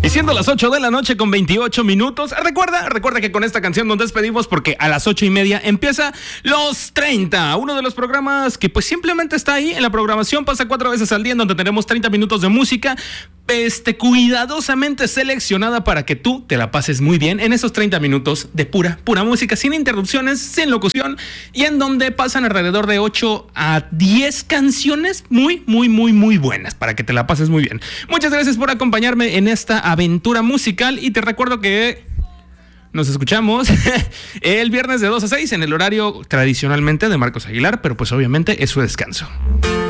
Y siendo las 8 de la noche con 28 minutos, recuerda que con esta canción nos despedimos porque a las 8:30 empieza Los 30, uno de los programas que pues simplemente está ahí en la programación, pasa 4 veces al día en donde tenemos 30 minutos de música, cuidadosamente seleccionada para que tú te la pases muy bien en esos 30 minutos de pura música, sin interrupciones, sin locución, y en donde pasan alrededor de 8 a 10 canciones muy buenas para que te la pases muy bien. Muchas gracias por acompañarme en esta aventura musical y te recuerdo que nos escuchamos el viernes de 2 a 6 en el horario tradicionalmente de Marcos Aguilar, pero pues obviamente es su descanso.